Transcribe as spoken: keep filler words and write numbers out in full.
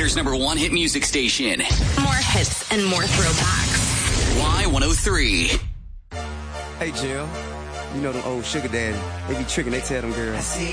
Denver's number one hit music station. More hits and more throwbacks. Y one oh three. Hey, Jill. You know them old sugar daddy. They be tricking, they tell them girls.